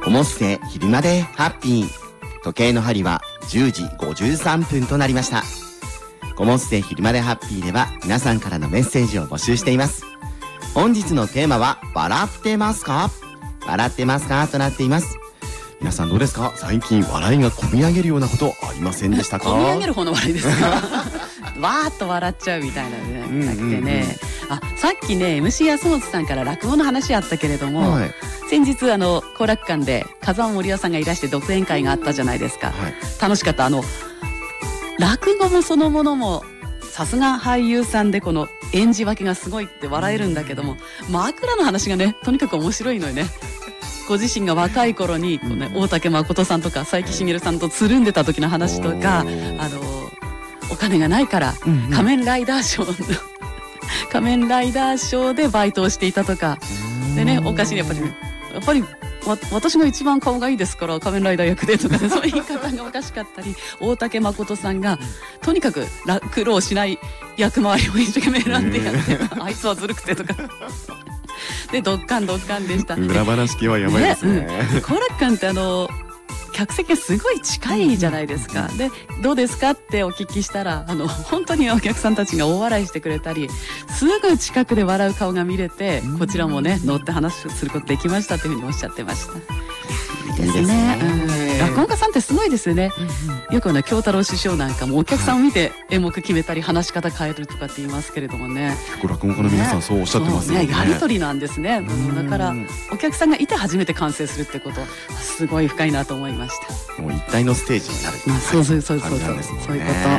コモステ昼間でハッピー。時計の針は10時53分となりました。コモステ昼間でハッピーでは皆さんからのメッセージを募集しています。本日のテーマは笑ってますか？笑ってますかとなっています。皆さんどうですか？最近笑いがこみ上げるようなことありませんでしたか？ こみ上げる方の笑いですか？わーっと笑っちゃうみたいなね、なくてね。さっきね MC 安本さんから落語の話あったけれども、はい、先日後楽館で風間森夫さんがいらして独演会があったじゃないですか、はい、楽しかった。落語もそのものもさすが俳優さんでこの演じ分けがすごいって笑えるんだけども、枕の話がねとにかく面白いのよね。ご自身が若い頃にこう、ね、大竹誠さんとか佐伯茂さんとつるんでた時の話とか、お金がないから仮面ライダーショー仮面ライダーショーでバイトをしていたとかでね、おかしいやっぱり私が一番顔がいいですから仮面ライダー役でとかね、そういう言い方がおかしかったり、大竹誠さんがとにかく苦労しない役回りを一生懸命選んでやってあいつはずるくてとかでドッカンでした。 裏話系はやばいですね。 後楽館って客席がすごい近いじゃないですか。でどうですかってお聞きしたら本当にお客さんたちが大笑いしてくれたり、すぐ近くで笑う顔が見れて、こちらもね乗って話することできましたというふうにおっしゃってました。いいですね。落語家さんってすごいですよね。よく京太郎師匠なんかもお客さんを見て演目決めたり話し方変えるとかって言いますけれどもね。 結構落語家の皆さんそうおっしゃってますよね。 やりとりなんですね。だからお客さんがいて初めて完成するってことはすごい深いなと思いました。 もう一体のステージになる。 そういうこと。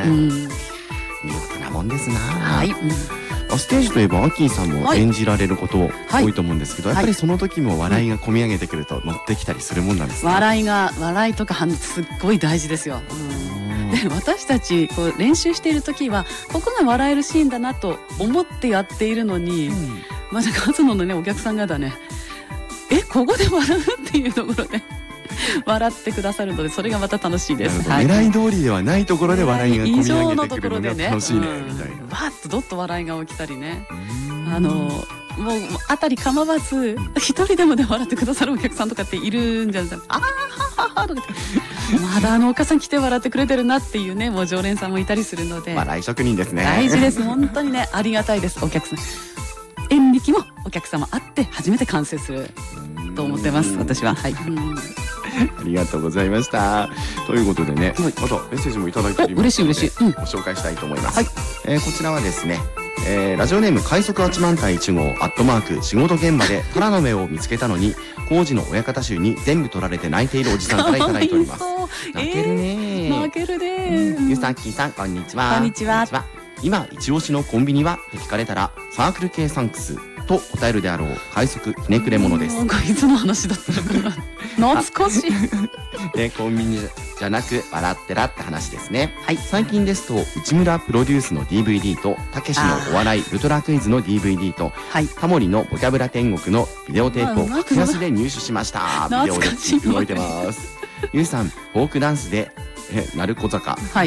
見事なもんですな。 はい。 ステージといえばアッキーさんも演じられること多いと思うんですけど、やっぱりその時も笑いがこみ上げてくると乗ってきたりするもんなんですか？ 笑いとかすっごい大事ですよ。で私たち練習している時はここが笑えるシーンだなと思ってやっているのに、まさか数のねお客さん方ねここで笑うっていうところで笑ってくださるので、それがまた楽しいです。 狙い通りではないところで笑いがこみ上げてくるのが楽しいねみたいな。 バーッとどっと笑いが起きたりね。もうあたり構わず一人でも笑ってくださるお客さんとかっているんじゃないですか。はとかまだお母さん来て笑ってくれてるなっていうね、もう常連さんもいたりするので、 笑い職人ですね。 大事です。本当にねありがたいです。お客さん演劇もお客様あって初めて完成すると思ってます私は。はい。 ありがとうございました。ということでね、またメッセージもいただいておりますので、 嬉しい。 ご紹介したいと思います。こちらはですね、ラジオネーム快速8万体1号仕事現場でタラの芽を見つけたのに工事の親方衆に全部取られて泣いているおじさんからいただいております。泣けるね。 泣けるね。 ゆさっきーさんこんにちは。 こんにちは。 今一押しのコンビニはって聞かれたらサークル系サンクスと答えるであろう快速ひねくれ者です。 いつの話だったのかな。懐かしい。 コンビニじゃなく笑ってらって話ですね。最近ですと内村プロデュースの DVD とたけしのお笑いウルトラクイズの DVD とタモリのボキャブラ天国のビデオテープを格安で入手しました。ビデオで動いてます。ゆうさんフォークダンスで鳴子坂